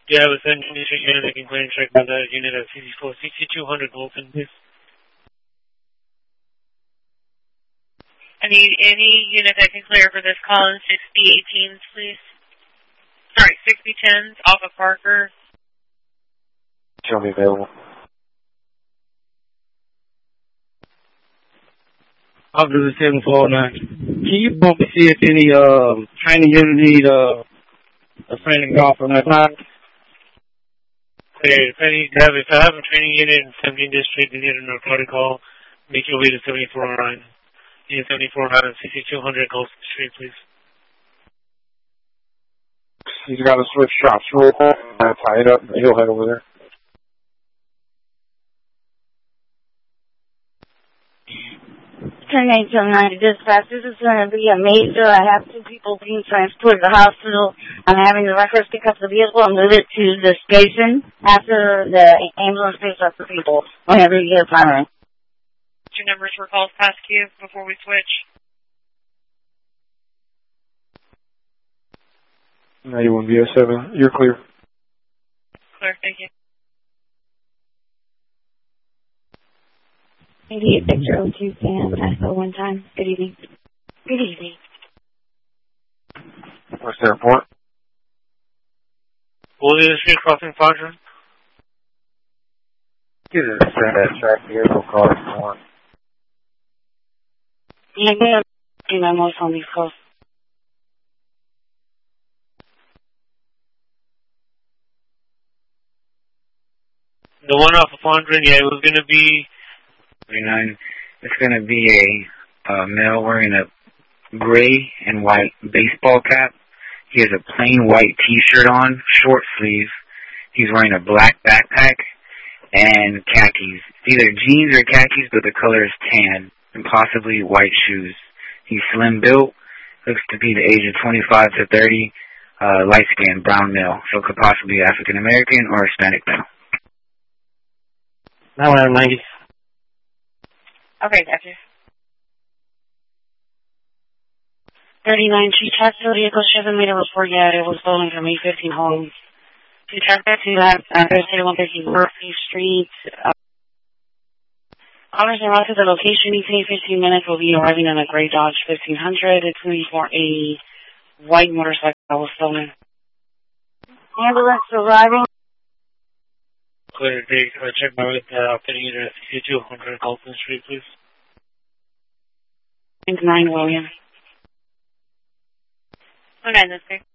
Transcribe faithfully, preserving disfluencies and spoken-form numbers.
Do you have a second condition unit that can claim check by that unit at sixty-four sixty-two hundred Golden, please? I need any unit that can clear for this call in sixty eighteens, please. Sorry, sixty tens off of Parker. Show me available. I'll do the seven four nine. Can you bump and see if any um, training unit need uh, a training golf on that time? Okay, if I need to have, if I have a training unit in seventeen District, you need a narcotic call, make your way to seventy-four oh nine. Unit seventy-four oh nine, sixty-two hundred Golden Street, please. He's got to switch shops real quick. I'll tie it up. He'll head over there. ten eight seven nine to dispatch. This is going to be a major. I have two people being transported to the hospital. I'm having the records pick up the vehicle and move it to the station after the ambulance picks up the people. Whenever you get firing. Your numbers for calls past queue before we switch. ninety-one B S seven. You're clear. Clear, thank you. eighty-eight six oh two Sam. That's the one time. Good evening. Good evening. What's the airport? William Street Crossing Quadrant. Get it. Send that track vehicle call if you want. Yeah, I'm going to do my most on these calls. The one off of Fondren, yeah, it was going to be... thirty-nine. It's going to be a uh, male wearing a gray and white baseball cap. He has a plain white T-shirt on, short sleeve. He's wearing a black backpack and khakis. Either jeans or khakis, but the color is tan and possibly white shoes. He's slim built, looks to be the age of twenty-five to thirty, uh, light skinned, brown male. So could possibly be African American or Hispanic male. nine one ninety. Okay, gotcha. thirty-nine, she checked the vehicle. She hasn't made a report yet. It was stolen from eight fifteen homes. She checked that to that address, one fifty Murphy Street. Uh, Honors and route to the location. Each fifteen minutes will be arriving on a gray Dodge fifteen hundred. It's going to be for a white motorcycle that was stolen. Ambulance arriving. Clear date. Uh, check my with uh, fitting unit at sixty-two hundred Golden Street, please. nine William. Okay, that's good.